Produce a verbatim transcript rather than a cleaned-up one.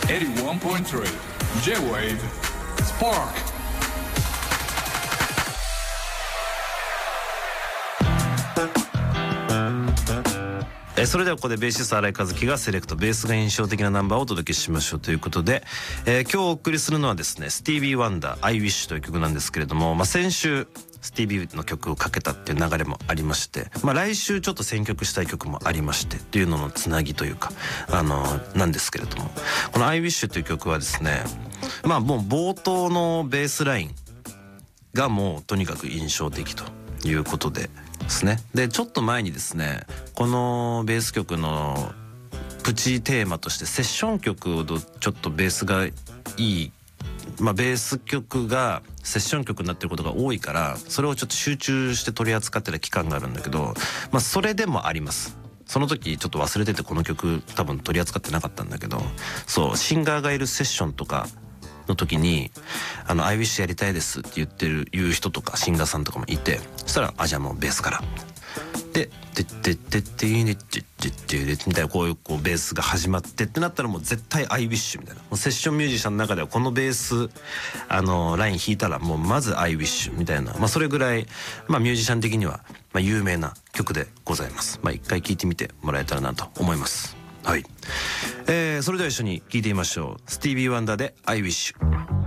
エイティワンポイントスリー J-Wave Spark。 えそれではここでベーシスト新井和樹がセレクトベースが印象的なナンバーをお届けしましょうということで、えー、今日お送りするのはですねスティービー・ワンダー I Wish という曲なんですけれども、まあ、先週スティービーの曲をかけたっていう流れもありまして、まあ、来週ちょっと選曲したい曲もありましてっていうののつなぎというかあのなんですけれども、この I Wish という曲はですね、まあもう冒頭のベースラインがもうとにかく印象的ということでですね。でちょっと前にですねこのベース曲のプチテーマとしてセッション曲をちょっとベースがいい、まあ、ベース曲がセッション曲になってることが多いからそれをちょっと集中して取り扱ってた期間があるんだけど、まあ、それでもあります。その時ちょっと忘れててこの曲多分取り扱ってなかったんだけど、そうシンガーがいるセッションとかの時にあの I wish やりたいですって言ってる言う人とかシンガーさんとかもいて、そしたらあじゃあもうベースからで「てってってっていいねってってって」みたいなこういうこうベースが始まってってなったらもう絶対 I wish みたいな、もうセッションミュージシャンの中ではこのベースあのライン弾いたらもうまず I wish みたいな、まあそれぐらいまあミュージシャン的にはまあ有名な曲でございます。まあ一回聴いてみてもらえたらなと思います。はい、えー、それでは一緒に聴いてみましょう。スティービー・ワンダーで I wish。